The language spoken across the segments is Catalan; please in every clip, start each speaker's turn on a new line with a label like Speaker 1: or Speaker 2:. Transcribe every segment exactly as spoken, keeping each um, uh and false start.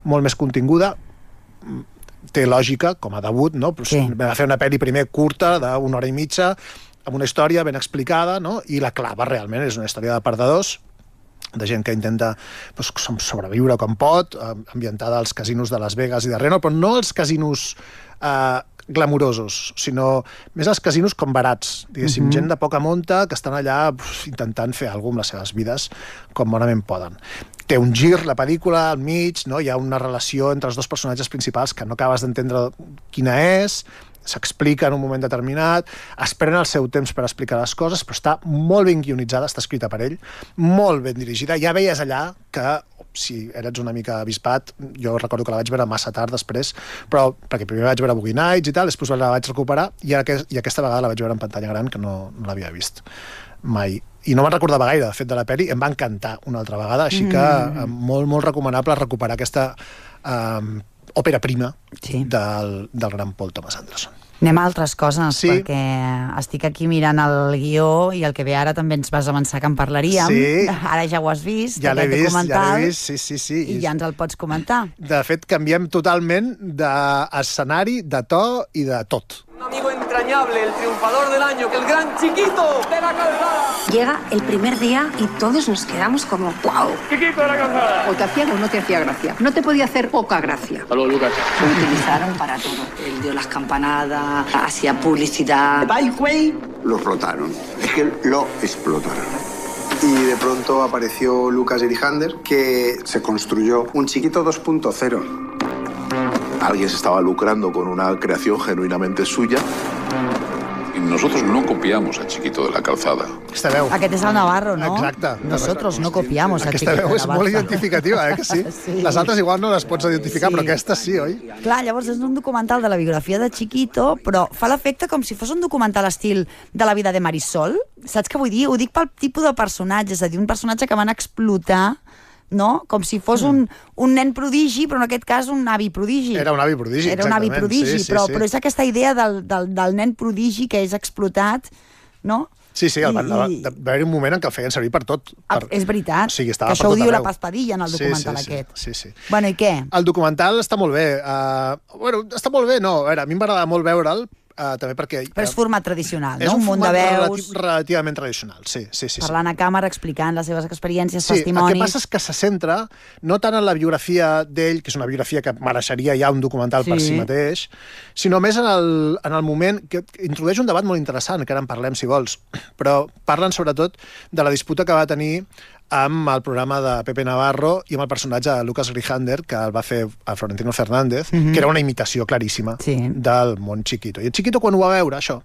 Speaker 1: molt més continguda, té lògica, com a debut, no? Però sí. Va fer una pel·li primer curta, d'una hora i mitja, amb una història ben explicada, no? I la clava realment és una història de perdedors, de gent que intenta doncs, sobreviure com pot, ambientada als casinos de Las Vegas i de Reno, però no els casinos eh, glamurosos, sinó més els casinos com barats, diguéssim, uh-huh. gent de poca monta que estan allà uf, intentant fer alguna cosa amb les seves vides com bonament poden. Té un gir, la pel·lícula, al mig, no? Hi ha una relació entre els dos personatges principals que no acabes d'entendre quina és, s'explica en un moment determinat, es pren el seu temps per explicar les coses, però està molt ben guionitzada, està escrita per ell, molt ben dirigida. Ja veies allà que, si eres una mica avispat, jo recordo que la vaig veure massa tard després, però perquè primer vaig veure Boogie Nights i tal, després la vaig recuperar, i, aquest, i aquesta vegada la vaig veure en pantalla gran, que no, no l'havia vist mai. I no me'n recordava gaire, de fet, de la pel·li, em va encantar una altra vegada, així que mm. molt, molt recomanable recuperar aquesta eh, òpera prima sí. del, del gran Paul Thomas Anderson.
Speaker 2: Anem a altres coses,
Speaker 1: sí.
Speaker 2: perquè estic aquí mirant el guió i el que ve ara també ens vas avançar que en parlaríem.
Speaker 1: Sí.
Speaker 2: Ara ja ho has vist,
Speaker 1: ja l'he vist,
Speaker 2: documental,
Speaker 1: ja l'he vist, sí, sí, sí.
Speaker 2: I ja ens el pots comentar.
Speaker 1: De fet, canviem totalment d'escenari, de to i de tot.
Speaker 3: Un amigo entrañable, el triunfador del año, que el gran Chiquito de la Calzada.
Speaker 4: Llega el primer día y todos nos quedamos como ¡wow!
Speaker 3: Chiquito de la Calzada.
Speaker 4: O te hacía o no te hacía gracia. No te podía hacer poca gracia.
Speaker 3: Hasta luego, Lucas.
Speaker 4: Lo utilizaron para todo. Él dio las campanadas, hacía publicidad.
Speaker 5: Bikeway lo explotaron. Es que lo explotaron. Y de pronto apareció Lucas Irijander, que se construyó un Chiquito dos punto cero.
Speaker 6: Alguien se estaba lucrando con una creación genuinamente suya. Y nosotros no copiamos a Chiquito de la Calzada.
Speaker 1: Aquesta veu.
Speaker 2: Aquest és el Navarro, no?
Speaker 1: Exacte.
Speaker 2: Nosotros no copiamos a Chiquito de la Calzada.
Speaker 1: Aquesta veu és molt identificativa, eh, que sí? sí? Les altres igual no les pots identificar, sí. però aquesta sí, oi?
Speaker 2: Clar, llavors és un documental de la biografia de Chiquito, però fa l'efecte com si fos un documental estil de la vida de Marisol. Saps què vull dir? Ho dic pel tipus de personatge, és a dir, un personatge que van explotar, no? Com si fos un, un nen prodigi, però en aquest cas un avi prodigi.
Speaker 1: Era un avi prodigi,
Speaker 2: Era un avi prodigi,
Speaker 1: sí, sí,
Speaker 2: però,
Speaker 1: sí.
Speaker 2: però és aquesta idea del, del, del nen prodigi que és explotat, no?
Speaker 1: Sí, sí, el,
Speaker 2: I,
Speaker 1: va, va haver un moment en què el feien servir per tot. Per...
Speaker 2: És veritat,
Speaker 1: o sigui,
Speaker 2: que això ho diu la Paz Padilla en el documental
Speaker 1: sí, sí,
Speaker 2: aquest.
Speaker 1: Sí, sí.
Speaker 2: Bueno, i què?
Speaker 1: El documental està molt bé. Uh, bueno, està molt bé, no. A veure, a mi m'agrada molt veure'l, Uh, també perquè...
Speaker 2: Però és format tradicional, no?
Speaker 1: És un,
Speaker 2: un munt de
Speaker 1: format
Speaker 2: veus...
Speaker 1: relativ, relativament tradicional, sí. sí, sí
Speaker 2: Parlant
Speaker 1: sí.
Speaker 2: a càmera, explicant les seves experiències,
Speaker 1: sí,
Speaker 2: testimonis...
Speaker 1: El que passa és que se centra no tant en la biografia d'ell, que és una biografia que mereixeria ja un documental sí. per si mateix, sinó més en el, en el moment que introdueix un debat molt interessant, que ara en parlem si vols, però parlen sobretot de la disputa que va tenir amb el programa de Pepe Navarro i amb el personatge de Lucas Grijander, que el va fer a Florentino Fernández, mm-hmm. que era una imitació claríssima sí. del món Chiquito. I el Chiquito, quan ho va veure, això,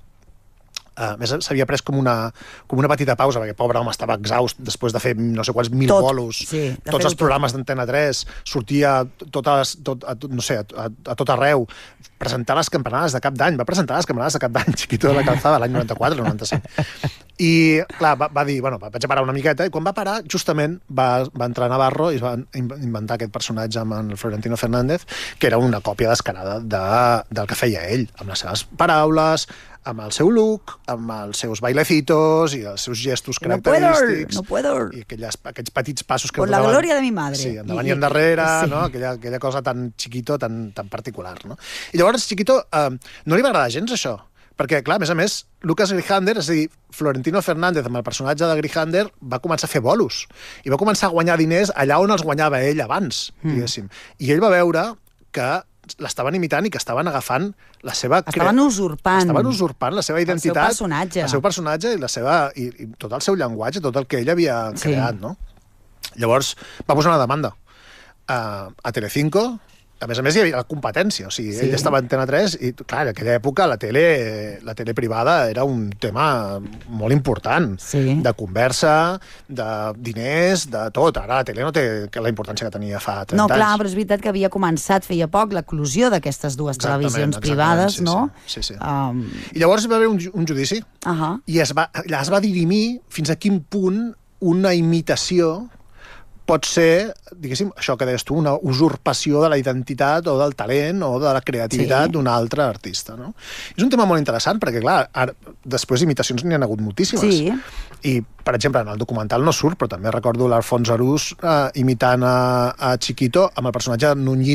Speaker 1: a més, s'havia pres com una, com una petita pausa, perquè pobre home estava exhaust després de fer no sé quants mil
Speaker 2: tot,
Speaker 1: bolos,
Speaker 2: sí,
Speaker 1: tots els programes d'Antena tres, sortia totes, tot, a, no sé, a, a tot arreu, presentar les campanades de cap d'any, va presentar les campanades de cap d'any, Chiquito de la Calzada, l'any noranta-quatre noranta-cinc. I, clar, va, va dir, bueno, vaig a parar una miqueta, i quan va parar, justament, va, va entrar Navarro i es va inventar aquest personatge amb el Florentino Fernández, que era una còpia descarada de, del que feia ell, amb les seves paraules, amb el seu look, amb els seus bailecitos i els seus gestos
Speaker 2: no
Speaker 1: característics.
Speaker 2: No puedo, no puedo.
Speaker 1: I aquelles, aquells petits passos que...
Speaker 2: Con la gloria de mi madre.
Speaker 1: Sí, endavant i, i endarrere, sí. no? aquella, aquella cosa tan Chiquito, tan, tan particular. No? I llavors Chiquito eh, no li va agradar gens això, perquè, clar, a més a més, Lucas Grijander, és a dir, Florentino Fernández amb el personatge de Grijander va començar a fer bolos i va començar a guanyar diners allà on els guanyava ell abans, mm. diguéssim. I ell va veure que l'estaven imitant i que estaven agafant la seva...
Speaker 2: Estaven usurpant.
Speaker 1: Estaven usurpant la seva identitat.
Speaker 2: El seu personatge.
Speaker 1: El seu personatge i, la seva, i, i tot el seu llenguatge, tot el que ell havia sí. creat, no? Llavors va posar una demanda a, a Telecinco. A més a més, hi havia la competència, o sigui, sí. ell estava a Antena tres i, clar, en aquella època la tele, la tele privada era un tema molt important, sí. de conversa, de diners, de tot. Ara la tele no té la importància que tenia fa trenta
Speaker 2: no,
Speaker 1: anys.
Speaker 2: No, clar, però és veritat que havia començat feia poc l'eclusió d'aquestes dues exactament, televisions privades,
Speaker 1: sí,
Speaker 2: no?
Speaker 1: Sí, sí. sí. Um... I llavors va haver un, un judici uh -huh. i es va, es va dirimir fins a quin punt una imitació pot ser, diguéssim, això que deies tu, una usurpació de la identitat o del talent o de la creativitat sí. d'un altre artista, no? És un tema molt interessant perquè, clar, ara, després imitacions n'hi ha hagut moltíssimes.
Speaker 2: Sí.
Speaker 1: I, per exemple, en el documental no surt, però també recordo l'Alfons Arús eh, imitant a, a Chiquito amb el personatge de Nuñito